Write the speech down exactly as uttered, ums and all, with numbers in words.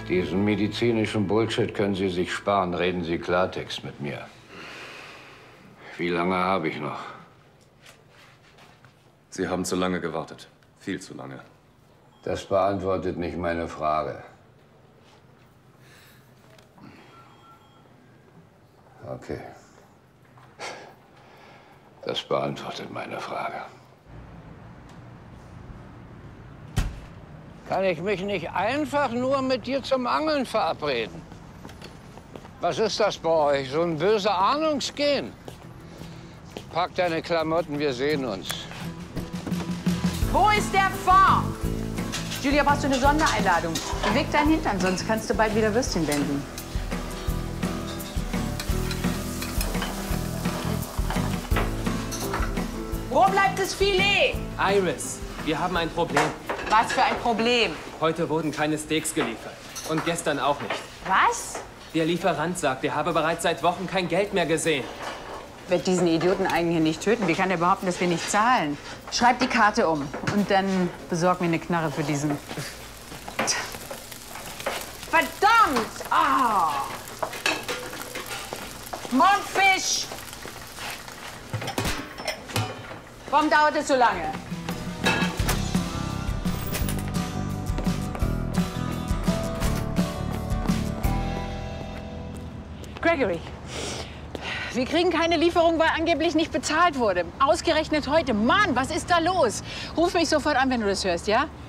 Diesen medizinischen Bullshit können Sie sich sparen. Reden Sie Klartext mit mir. Wie lange habe ich noch? Sie haben zu lange gewartet. Viel zu lange. Das beantwortet nicht meine Frage. Okay. Das beantwortet meine Frage. Kann ich mich nicht einfach nur mit dir zum Angeln verabreden? Was ist das bei euch? So ein böser Ahnungsgehen? Pack deine Klamotten, wir sehen uns. Wo ist der Fond? Julia, brauchst du eine Sondereinladung? Beweg deinen Hintern, sonst kannst du bald wieder Würstchen wenden. Wo bleibt das Filet? Iris, wir haben ein Problem. Was für ein Problem? Heute wurden keine Steaks geliefert. Und gestern auch nicht. Was? Der Lieferant sagt, er habe bereits seit Wochen kein Geld mehr gesehen. Wird diesen Idioten eigentlich hier nicht töten? Wie kann er behaupten, dass wir nicht zahlen? Schreib die Karte um und dann besorg mir eine Knarre für diesen. Verdammt! Ah! Mordfisch! Warum dauert es so lange? Gregory, wir kriegen keine Lieferung, weil angeblich nicht bezahlt wurde. Ausgerechnet heute. Mann, was ist da los? Ruf mich sofort an, wenn du das hörst, ja?